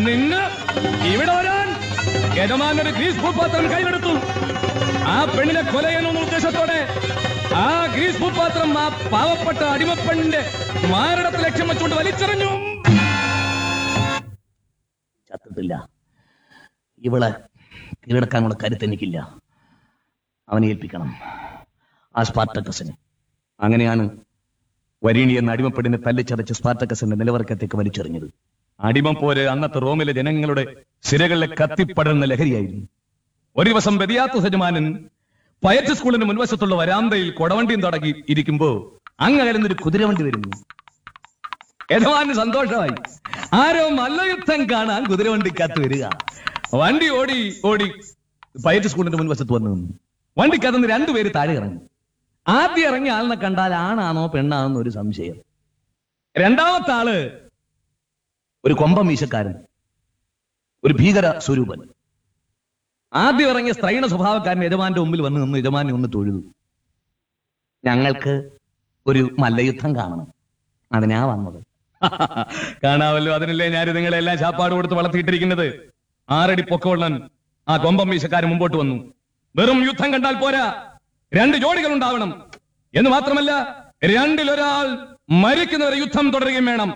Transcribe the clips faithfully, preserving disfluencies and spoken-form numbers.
നിന്ന് ഇവിടെ വരാൻ യജമാനൊരു ഗ്രീസ് ഭൂപാത്രം കൈവെടുത്തു. ആ പെണ്ണിനെ കൊലയെന്ന ഉദ്ദേശത്തോടെ ആ ഗ്രീസ് ഭൂപാത്രം ആ പാവപ്പെട്ട അടിമപ്പെണ്ണിന്റെ മാരടത്തെ ലക്ഷ്യം വെച്ചുകൊണ്ട് വലിച്ചെറിഞ്ഞു. ചത്തിട്ടില്ല. ഇവളെ കീഴടക്കാനുള്ള കരുത്ത് എനിക്കില്ല. അവനെ ഏൽപ്പിക്കണം, ആ സ്പാർട്ടക്കസിന്. അങ്ങനെയാണ് വരീണി എന്ന അടിമപ്പെടിനെ തല്ലിച്ചതച്ച് സ്പാർട്ടക്കസിന്റെ നിലവറക്കത്തേക്ക് വലിച്ചെറിഞ്ഞത്. അടിമം പോലെ അന്നത്തെ റോമിലെ ജനങ്ങളുടെ സിരകളിലെ കത്തിപ്പടർന്ന ലഹരിയായിരുന്നു. ഒരു ദിവസം ബെദിയാത്ത യജമാനൻ പയറ്റ് സ്കൂളിന്റെ മുൻവശത്തുള്ള വരാന്തയിൽ കൊടവണ്ടിയും തുടങ്ങി ഇരിക്കുമ്പോ അങ്ങകലന്നൊരു കുതിരവണ്ടി വരുന്നു. യജമാന് സന്തോഷമായി. ആരോ മല്ലയുദ്ധം കാണാൻ കുതിരവണ്ടിക്കകത്ത് വരിക. വണ്ടി ഓടി ഓടി പയറ്റ് സ്കൂളിന്റെ മുൻവശത്ത് വന്നു നിന്നു. വണ്ടിക്കകത്തുനിന്ന് രണ്ടുപേര് താഴെ ഇറങ്ങി. ആദ്യം ഇറങ്ങിയ ആളിനെ കണ്ടാൽ ആണാണോ പെണ്ണാണെന്നോ ഒരു സംശയം. രണ്ടാമത്തെ ആള് ഒരു കൊമ്പം വീശക്കാരൻ, ഒരു ഭീകര സ്വരൂപൻ. ആദ്യം ഇറങ്ങിയ സ്ത്രൈണ സ്വഭാവക്കാരൻ യജമാന്റെ മുമ്പിൽ വന്ന് നിന്ന് യജമാനെ ഒന്ന് തൊഴുതു. ഞങ്ങൾക്ക് ഒരു മല്ലയുദ്ധം കാണണം, അതിനാ വന്നത്. കാണാമല്ലോ, അതിനല്ലേ ഞാൻ നിങ്ങളെല്ലാം ചാപ്പാട് കൊടുത്ത് വളർത്തിയിട്ടിരിക്കുന്നത്. ആറടി പൊക്കമുള്ളൻ ആ കൊമ്പം വീശക്കാരൻ മുമ്പോട്ട് വന്നു. വെറും യുദ്ധം കണ്ടാൽ പോരാ, രണ്ട് ജോഡികൾ ഉണ്ടാവണം എന്ന് മാത്രമല്ല, രണ്ടിലൊരാൾ മരിക്കുന്നവരെ യുദ്ധം തുടരുകയും വേണം.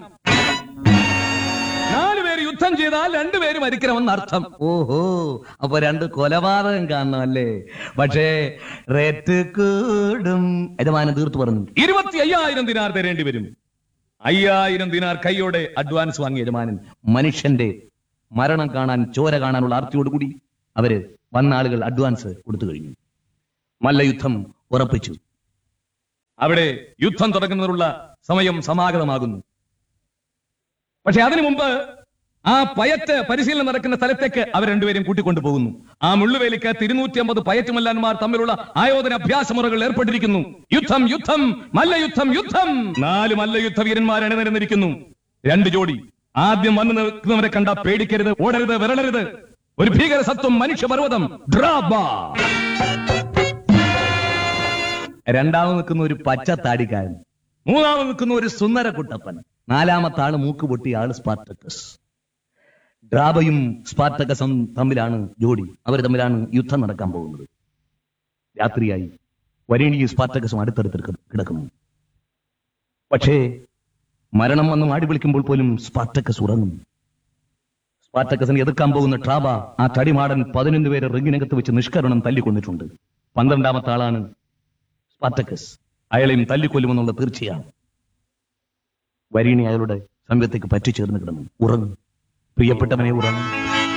നാലുപേര് യുദ്ധം ചെയ്താൽ രണ്ടുപേര് മരിക്കണമെന്ന് അർത്ഥം. ഓഹോ, അപ്പൊ രണ്ട് കൊലപാതകം കാണണം അല്ലേ? പക്ഷേ റേറ്റ് കൂടും. യജമാനൻ തീർത്തു പറഞ്ഞു. ഇരുപത്തി അയ്യായിരം ദിനാർ തരേണ്ടി വരും. അയ്യായിരം ദിനാർ കൈയോടെ അഡ്വാൻസ് വാങ്ങിയ യജമാനൻ മനുഷ്യന്റെ മരണം കാണാൻ, ചോര കാണാനുള്ള ആർത്തിയോടുകൂടി അവര് വന്ന ആളുകൾ അഡ്വാൻസ് കൊടുത്തു കഴിഞ്ഞു. മല്ലയുദ്ധം ഉറപ്പിച്ചു. അവിടെ യുദ്ധം തുടങ്ങുന്നതിനുള്ള സമയം സമാഗതമാകുന്നു. പക്ഷെ അതിനു മുമ്പ് ആ പയറ്റ് പരിശീലനം നടക്കുന്ന സ്ഥലത്തേക്ക് അവർ രണ്ടുപേരും കൂട്ടിക്കൊണ്ടു പോകുന്നു. ആ മുള്ളുവേലിക്ക് ഇരുന്നൂറ്റി അമ്പത് പയറ്റുമല്ലാന്മാർ തമ്മിലുള്ള ആയോധന അഭ്യാസ മുറകൾ ഏർപ്പെട്ടിരിക്കുന്നു. യുദ്ധം യുദ്ധം മല്ലയുദ്ധം യുദ്ധം. നാല് മല്ലയുദ്ധ വീരന്മാർ അണിനിരന്നിരിക്കുന്നു. രണ്ട് ജോഡി. ആദ്യം വന്നു നിൽക്കുന്നവരെ കണ്ട പേടിക്കരുത്, ഓടരുത്, വിരളരുത്. ഒരു ഭീകര സത്വം, മനുഷ്യപർവ്വതം, ഡ്രാബ. രണ്ടാമത് നിൽക്കുന്ന ഒരു പച്ച താടിക്കാരൻ, മൂന്നാമത് നിൽക്കുന്ന ഒരു സുന്ദര കുട്ടപ്പൻ, നാലാമത്തെ ആള് മൂക്ക് പൊട്ടിയ ആള് സ്പാർട്ടക്കസ്. ഡ്രാബയും സ്പാർട്ടക്കസും തമ്മിലാണ് ജോഡി. അവർ തമ്മിലാണ് യുദ്ധം നടക്കാൻ പോകുന്നത്. രാത്രിയായി. വരീണിയും സ്പാർട്ടക്കസും അടുത്തടുത്ത് കിടക്കുന്നു. പക്ഷേ മരണം വന്ന് മാടി വിളിക്കുമ്പോൾ പോലും സ്പാർട്ടക്കസ് ഉറങ്ങുന്നു. സ്പാർട്ടക്കസിനെ എതിർക്കാൻ പോകുന്ന ട്രാബ, ആ തടിമാടൻ പതിനൊന്ന് പേരെ റിങ്ങിനകത്ത് വെച്ച് നിഷ്കരണം തല്ലിക്കൊണ്ടിട്ടുണ്ട്. പന്ത്രണ്ടാമത്തെ ആളാണ് സ്പാർട്ടക്കസ്. അയാളെയും തല്ലിക്കൊല്ലുമെന്നുള്ള തീർച്ചയാണ്. വരീണി അയാളുടെ സമയത്തേക്ക് പറ്റിച്ചേർന്ന് കിടന്നു. ഉറങ്ങും, പ്രിയപ്പെട്ടവനെ ഉറങ്ങും.